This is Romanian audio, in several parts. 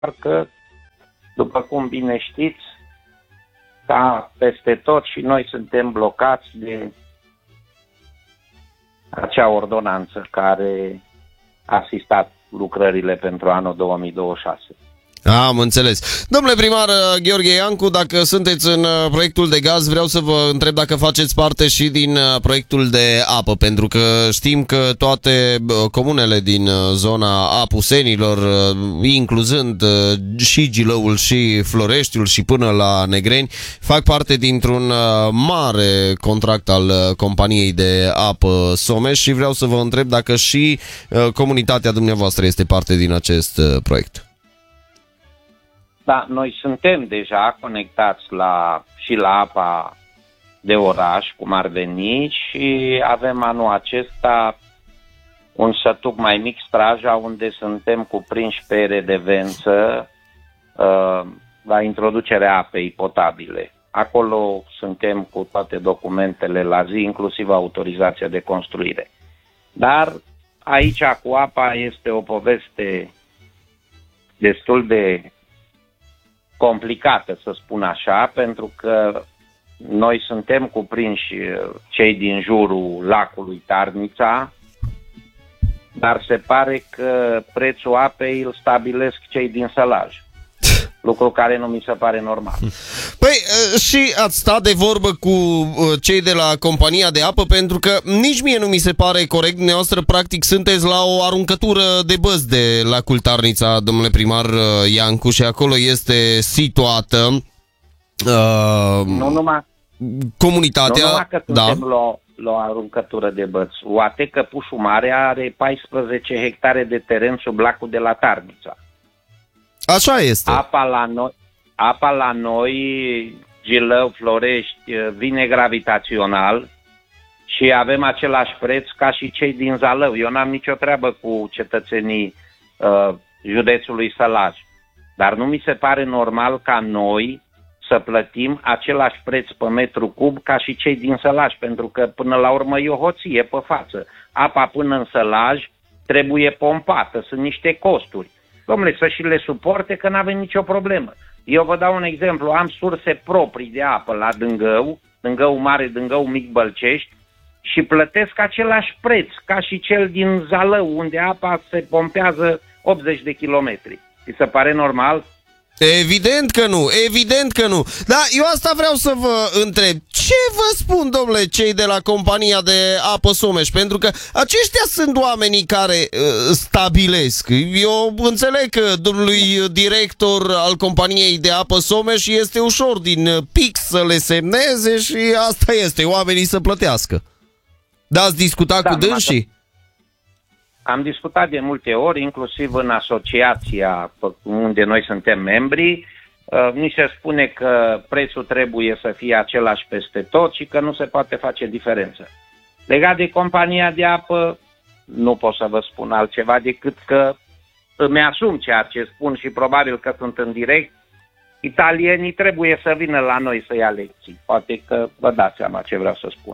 că, după cum bine știți, ca peste tot și noi suntem blocați de acea ordonanță care a asistat lucrările pentru anul 2026. Am înțeles. Domnule primar Gheorghe Iancu, dacă sunteți în proiectul de gaz, vreau să vă întreb dacă faceți parte și din proiectul de apă, pentru că știm că toate comunele din zona Apusenilor, incluzând și Gilăul și Floreștiul și până la Negreni, fac parte dintr-un mare contract al companiei de apă Someș și vreau să vă întreb dacă și comunitatea dumneavoastră este parte din acest proiect. Da, noi suntem deja conectați și la apa de oraș, cum ar veni, și avem anul acesta un sătuc mai mic, Straja, unde suntem cuprinși pe redevență la introducerea apei potabile. Acolo suntem cu toate documentele la zi, inclusiv autorizația de construire. Dar aici cu apa este o poveste destul de complicată, să spun așa, pentru că noi suntem cuprinși cei din jurul lacului Tarnița, dar se pare că prețul apei îl stabilesc cei din Sălaj. Lucru care nu mi se pare normal. Păi și ați stat de vorbă cu cei de la compania de apă, pentru că nici mie nu mi se pare corect. Dumneavoastră practic sunteți la o aruncătură de băți de lacul Tarnița, domnule primar Iancu, și acolo este situată nu numai comunitatea. Nu numai că suntem la o aruncătură de băți. Oatecă Pușu Mare are 14 hectare de teren sub lacul de la Tarnița. Așa este. Apa la noi, Gilău, Florești, vine gravitațional și avem același preț ca și cei din Zalău. Eu n-am nicio treabă cu cetățenii județului Sălaj. Dar nu mi se pare normal ca noi să plătim același preț pe metru cub ca și cei din Sălaj, pentru că până la urmă e o hoție pe față. Apa până în Sălaj trebuie pompată, sunt niște costuri. Dom'le, să și le suporte, că n-avem nicio problemă. Eu vă dau un exemplu. Am surse proprii de apă la Dângău, Dângău Mare, Dângău Mic, Bălcești, și plătesc același preț ca și cel din Zalău, unde apa se pompează 80 de kilometri. Vi se pare normal? Evident că nu, evident că nu. Dar eu asta vreau să vă întreb. Ce vă spun, domnule, cei de la compania de apă Someș? Pentru că aceștia sunt oamenii care stabilesc. Eu înțeleg că domnului director al companiei de apă Someș este ușor din pix să le semneze și asta este, oamenii să plătească. Da, ați discutat cu dânsii? Am discutat de multe ori, inclusiv în asociația unde noi suntem membri. Ni se spune că prețul trebuie să fie același peste tot și că nu se poate face diferență. Legat de compania de apă, nu pot să vă spun altceva decât că îmi asum ceea ce spun și probabil că sunt în direct. Italienii trebuie să vină la noi să ia lecții. Poate că vă dați seama ce vreau să spun.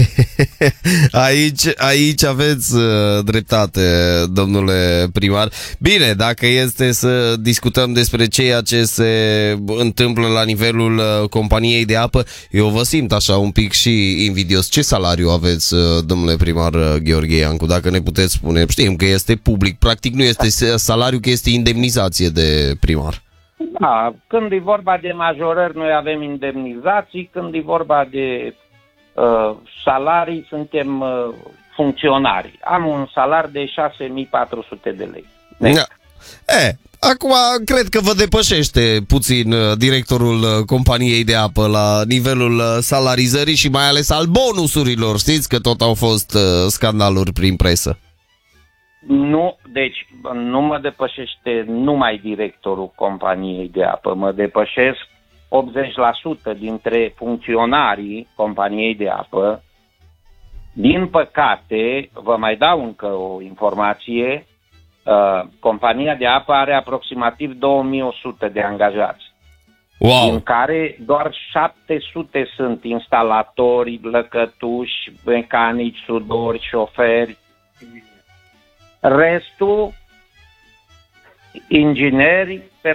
Aici aveți dreptate, domnule primar. Bine, dacă este să discutăm despre ceea ce se întâmplă la nivelul companiei de apă, eu vă simt așa un pic și invidios. Ce salariu aveți, domnule primar Gheorghe Iancu? Dacă ne puteți spune. Știm că este public. Practic nu este salariu, că este indemnizație de primar. Da, când e vorba de majorări, noi avem indemnizații. Când e vorba de salarii, suntem funcționari. Am un salar de 6.400 de lei. Da. Acum cred că vă depășește puțin directorul companiei de apă la nivelul salarizării și mai ales al bonusurilor. Știți că tot au fost scandaluri prin presă. Nu, deci nu mă depășește numai directorul companiei de apă, mă depășesc 80% dintre funcționarii companiei de apă. Din păcate, vă mai dau încă o informație, compania de apă are aproximativ 2100 de angajați. Wow. Din care doar 700 sunt instalatori, lăcătuși, mecanici, sudori, șoferi. Restul ingineri,